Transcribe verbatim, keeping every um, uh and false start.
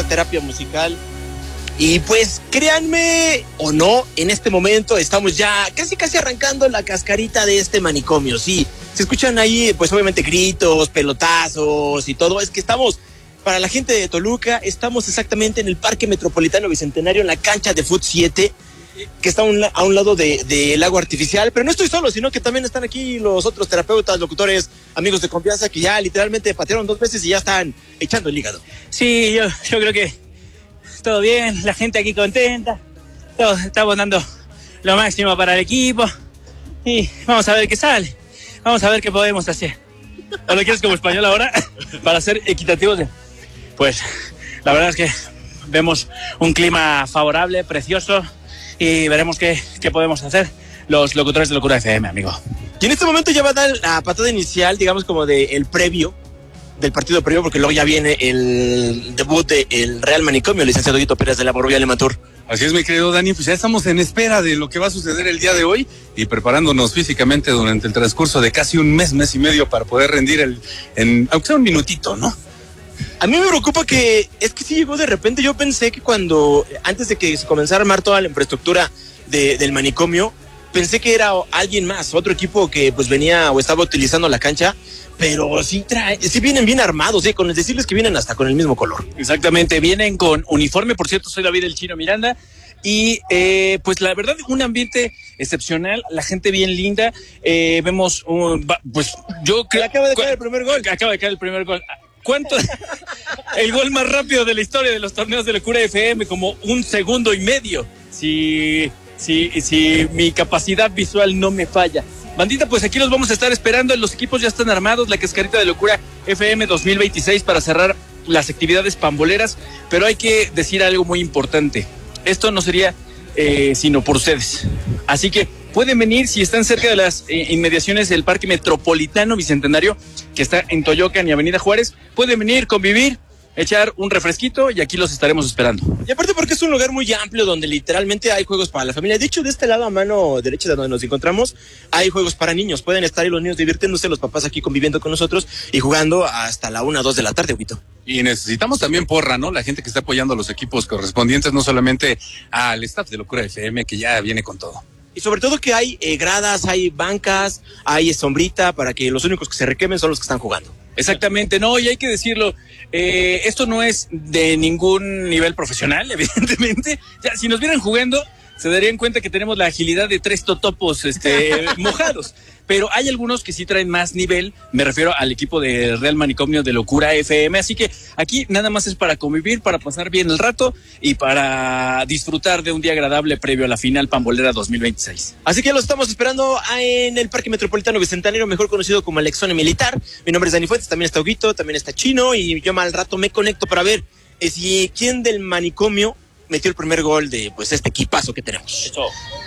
esta terapia musical. Y pues créanme o no, en este momento estamos ya casi casi arrancando la cascarita de este manicomio. Sí, se escuchan ahí pues obviamente gritos, pelotazos y todo. Es que estamos, para la gente de Toluca, estamos exactamente en el Parque Metropolitano Bicentenario, en la cancha de Fut siete, que está a un, a un lado del de lago artificial. Pero no estoy solo, sino que también están aquí los otros terapeutas, locutores, amigos de confianza que ya literalmente patearon dos veces y ya están echando el hígado. Sí, yo, yo creo que todo bien, la gente aquí contenta, todos estamos dando lo máximo para el equipo y vamos a ver qué sale, vamos a ver qué podemos hacer. ¿Ahora quieres como español ahora? Para ser equitativos. Pues la verdad es que vemos un clima favorable, precioso, y veremos qué, qué podemos hacer los locutores de Locura F M, amigo. Y en este momento ya va a dar la patada inicial, digamos como de el previo, del partido previo, porque luego ya viene el debut del Real Manicomio, licenciado Guito Pérez de la Borbolla Lematur. Así es, mi querido Dani, pues ya estamos en espera de lo que va a suceder el día de hoy y preparándonos físicamente durante el transcurso de casi un mes, mes y medio para poder rendir el, en, aunque sea un minutito, ¿no? A mí me preocupa que, es que sí llegó de repente. Yo pensé que cuando, antes de que se comenzara a armar toda la infraestructura de, del manicomio, pensé que era alguien más, otro equipo que pues venía o estaba utilizando la cancha, pero sí trae, sí vienen bien armados, ¿eh? Con el decirles que vienen hasta con el mismo color. Exactamente, vienen con uniforme. Por cierto, soy David el Chino Miranda y eh, pues la verdad un ambiente excepcional, la gente bien linda. Eh, vemos un, pues yo creo acaba de caer el primer gol. Acaba de caer el primer gol. ¿Cuánto? El gol más rápido de la historia de los torneos de Locura F M, como un segundo y medio. Si, si, si mi capacidad visual no me falla. Bandita, pues aquí los vamos a estar esperando. Los equipos ya están armados, la cascarita de Locura F M dos mil veintiséis para cerrar las actividades pamboleras. Pero hay que decir algo muy importante. Esto no sería eh, sino por ustedes. Así que pueden venir si están cerca de las eh, inmediaciones del Parque Metropolitano Bicentenario, que está en Toyocan y Avenida Juárez. Pueden venir, convivir, echar un refresquito y aquí los estaremos esperando. Y aparte porque es un lugar muy amplio donde literalmente hay juegos para la familia. De hecho, de este lado a mano derecha de donde nos encontramos hay juegos para niños. Pueden estar ahí los niños divirtiéndose, los papás aquí conviviendo con nosotros y jugando hasta la una o dos de la tarde, Huito. Y necesitamos también porra, ¿no? La gente que está apoyando a los equipos correspondientes, no solamente al staff de Locura F M, que ya viene con todo. Y sobre todo que hay eh, gradas, hay bancas, hay sombrita para que los únicos que se requemen son los que están jugando. Exactamente, no, y hay que decirlo, eh, esto no es de ningún nivel profesional, evidentemente. Ya, si nos vieran jugando, se darían cuenta que tenemos la agilidad de tres totopos este, mojados. Pero hay algunos que sí traen más nivel, me refiero al equipo de Real Manicomio de Locura F M, así que aquí nada más es para convivir, para pasar bien el rato y para disfrutar de un día agradable previo a la final pambolera dos mil veintiséis. Así que los estamos esperando en el Parque Metropolitano Bicentenario, mejor conocido como el Exone Militar. Mi nombre es Dani Fuentes, también está Huguito, también está Chino y yo mal rato me conecto para ver eh, si quién del manicomio metió el primer gol de pues este equipazo que tenemos. Eso.